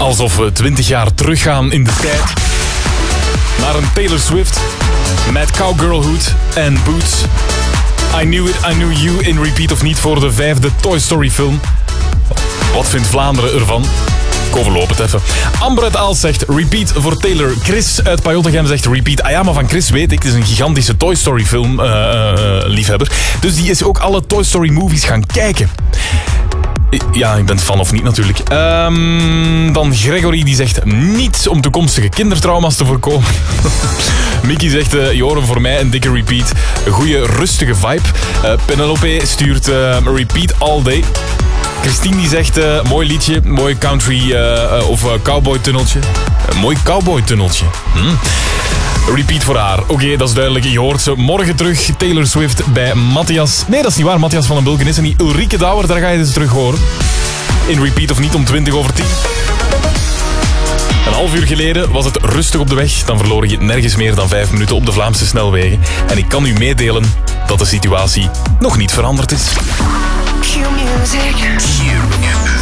Alsof we 20 jaar teruggaan in de tijd. Naar een Taylor Swift met Cowgirlhood en Boots. I Knew It, I Knew You in repeat of niet voor de 5e Toy Story film. Wat vindt Vlaanderen ervan? Ik overloop het even. Amber uit Aalst zegt repeat voor Taylor. Chris uit Pajottegem zegt repeat. Ah ja, maar van Chris weet ik, het is een gigantische Toy Story film liefhebber. Dus die is ook alle Toy Story movies gaan kijken. Ja, ik ben fan of niet natuurlijk. Dan Gregory die zegt niets om toekomstige kindertrauma's te voorkomen. Mickey zegt Joren voor mij een dikke repeat. Een goede rustige vibe. Penelope stuurt repeat all day. Christine die zegt mooi liedje, mooi country of cowboy tunneltje. Een mooi cowboy tunneltje. Repeat voor haar. Oké, dat is duidelijk. Je hoort ze morgen terug. Taylor Swift bij Matthias. Nee, dat is niet waar. Matthias van den Bulken is en niet. Ulrike Douwer, daar ga je dus terug horen. In repeat of niet om 20 over 10. Een half uur geleden was het rustig op de weg. Dan verloor je nergens meer dan 5 minuten op de Vlaamse snelwegen. En ik kan u meedelen dat de situatie nog niet veranderd is. Q-music.